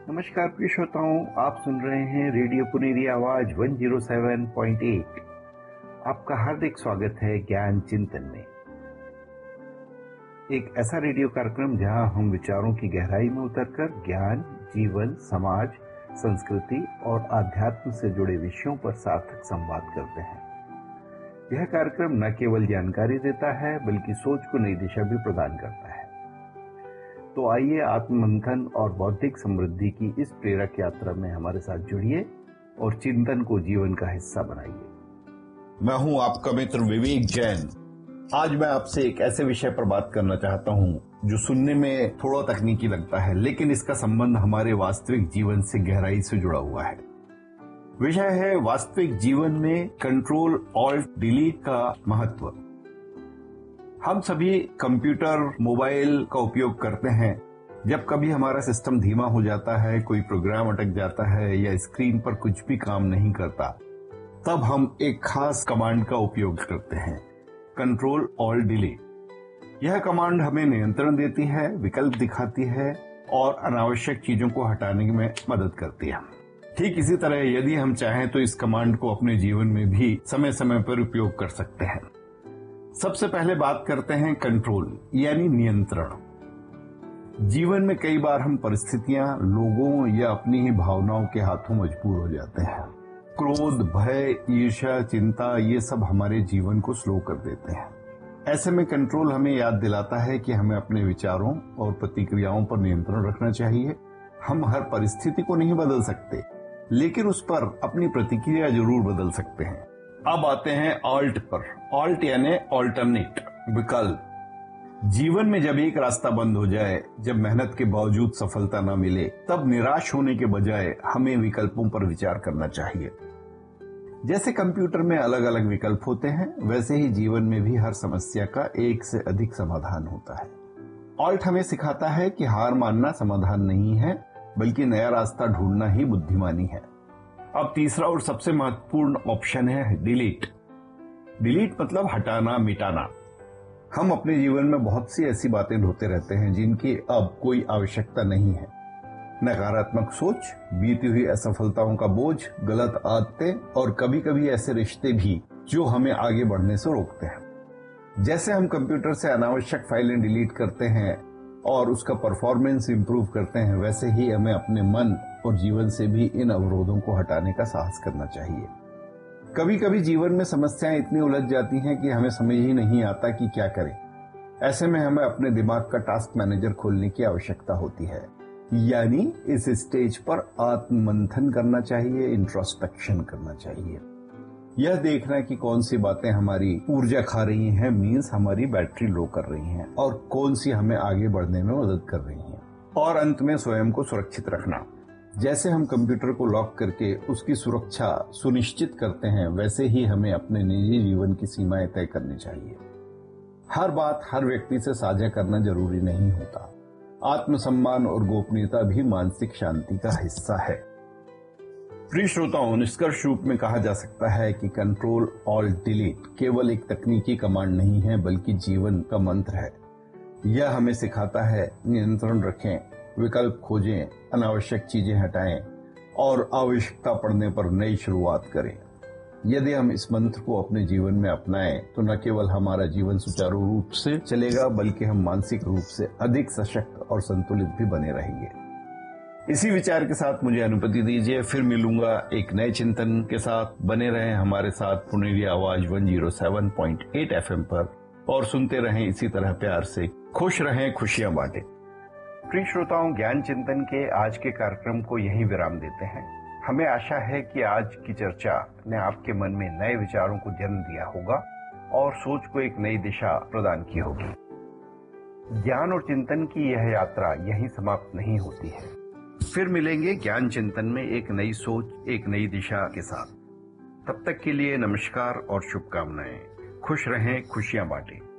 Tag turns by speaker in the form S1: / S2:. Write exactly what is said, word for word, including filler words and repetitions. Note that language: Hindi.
S1: नमस्कार प्रिय श्रोताओं, आप सुन रहे हैं रेडियो पुनेरी आवाज एक सौ सात पॉइंट आठ। आपका हार्दिक स्वागत है ज्ञान चिंतन में, एक ऐसा रेडियो कार्यक्रम जहां हम विचारों की गहराई में उतरकर ज्ञान, जीवन, समाज, संस्कृति और आध्यात्म से जुड़े विषयों पर सार्थक संवाद करते हैं। यह कार्यक्रम न केवल जानकारी देता है बल्कि सोच को नई दिशा भी प्रदान करता है। तो आइए आत्ममंथन और बौद्धिक समृद्धि की इस प्रेरक यात्रा में हमारे साथ जुड़िए और चिंतन को जीवन का हिस्सा बनाइए।
S2: मैं हूं आपका मित्र विवेक जैन। आज मैं आपसे एक ऐसे विषय पर बात करना चाहता हूं जो सुनने में थोड़ा तकनीकी लगता है, लेकिन इसका संबंध हमारे वास्तविक जीवन से गहराई से जुड़ा हुआ है। विषय है वास्तविक जीवन में कंट्रोल ऑल्ट डिलीट का महत्व। हम सभी कंप्यूटर, मोबाइल का उपयोग करते हैं। जब कभी हमारा सिस्टम धीमा हो जाता है, कोई प्रोग्राम अटक जाता है या स्क्रीन पर कुछ भी काम नहीं करता, तब हम एक खास कमांड का उपयोग करते हैं, कंट्रोल ऑल्ट डिलीट। यह कमांड हमें नियंत्रण देती है, विकल्प दिखाती है और अनावश्यक चीजों को हटाने में मदद करती है। ठीक इसी तरह यदि हम चाहें तो इस कमांड को अपने जीवन में भी समय समय पर उपयोग कर सकते हैं। सबसे पहले बात करते हैं कंट्रोल यानी नियंत्रण। जीवन में कई बार हम परिस्थितियां, लोगों या अपनी ही भावनाओं के हाथों मजबूर हो जाते हैं। क्रोध, भय, ईर्ष्या, चिंता, ये सब हमारे जीवन को स्लो कर देते हैं। ऐसे में कंट्रोल हमें याद दिलाता है कि हमें अपने विचारों और प्रतिक्रियाओं पर नियंत्रण रखना चाहिए। हम हर परिस्थिति को नहीं बदल सकते, लेकिन उस पर अपनी प्रतिक्रिया जरूर बदल सकते हैं। अब आते हैं ऑल्ट पर। ऑल्ट यानी ऑल्टरनेट, विकल्प। जीवन में जब एक रास्ता बंद हो जाए, जब मेहनत के बावजूद सफलता न मिले, तब निराश होने के बजाय हमें विकल्पों पर विचार करना चाहिए। जैसे कंप्यूटर में अलग अलग विकल्प होते हैं, वैसे ही जीवन में भी हर समस्या का एक से अधिक समाधान होता है। ऑल्ट हमें सिखाता है कि हार मानना समाधान नहीं है, बल्कि नया रास्ता ढूंढना ही बुद्धिमानी है। अब तीसरा और सबसे महत्वपूर्ण ऑप्शन है डिलीट। डिलीट मतलब हटाना, मिटाना। हम अपने जीवन में बहुत सी ऐसी बातें ढोते रहते हैं जिनकी अब कोई आवश्यकता नहीं है। नकारात्मक सोच, बीती हुई असफलताओं का बोझ, गलत आदतें और कभी कभी ऐसे रिश्ते भी जो हमें आगे बढ़ने से रोकते हैं। जैसे हम कंप्यूटर से अनावश्यक फाइलें डिलीट करते हैं और उसका परफॉर्मेंस इंप्रूव करते हैं, वैसे ही हमें अपने मन और जीवन से भी इन अवरोधों को हटाने का साहस करना चाहिए। कभी कभी जीवन में समस्याएं इतनी उलझ जाती हैं कि हमें समझ ही नहीं आता कि क्या करें। ऐसे में हमें अपने दिमाग का टास्क मैनेजर खोलने की आवश्यकता होती है, यानी इस स्टेज पर आत्ममंथन करना चाहिए, इंट्रोस्पेक्शन करना चाहिए। यह देखना कि कौन सी बातें हमारी ऊर्जा खा रही हैं, मीन्स हमारी बैटरी लो कर रही हैं, और कौन सी हमें आगे बढ़ने में मदद कर रही हैं। और अंत में स्वयं को सुरक्षित रखना। जैसे हम कंप्यूटर को लॉक करके उसकी सुरक्षा सुनिश्चित करते हैं, वैसे ही हमें अपने निजी जीवन की सीमाएं तय करनी चाहिए। हर बात हर व्यक्ति से साझा करना जरूरी नहीं होता। आत्मसम्मान और गोपनीयता भी मानसिक शांति का हिस्सा है। प्रिय श्रोताओं, निष्कर्ष रूप में कहा जा सकता है कि कंट्रोल ऑल्ट डिलीट केवल एक तकनीकी कमांड नहीं है, बल्कि जीवन का मंत्र है। यह हमें सिखाता है नियंत्रण रखें, विकल्प खोजें, अनावश्यक चीजें हटाएं और आवश्यकता पड़ने पर नई शुरुआत करें। यदि हम इस मंत्र को अपने जीवन में अपनाएं, तो न केवल हमारा जीवन सुचारू रूप से चलेगा, बल्कि हम मानसिक रूप से अधिक सशक्त और संतुलित भी बने रहेंगे। इसी विचार के साथ मुझे अनुमति दीजिए, फिर मिलूंगा एक नए चिंतन के साथ। बने रहें हमारे साथ पुनेरी आवाज एक सौ सात पॉइंट आठ एफएम पर और सुनते रहें इसी तरह प्यार से। खुश रहें, खुशियां बांटें।
S1: प्रिय श्रोताओं, ज्ञान चिंतन के आज के कार्यक्रम को यहीं विराम देते हैं। हमें आशा है कि आज की चर्चा ने आपके मन में नए विचारों को जन्म दिया होगा और सोच को एक नई दिशा प्रदान की होगी। ज्ञान और चिंतन की यह यात्रा यहीं समाप्त नहीं होती है। फिर मिलेंगे ज्ञान चिंतन में एक नई सोच, एक नई दिशा के साथ। तब तक के लिए नमस्कार और शुभकामनाएं। खुश रहें, खुशियां बांटें।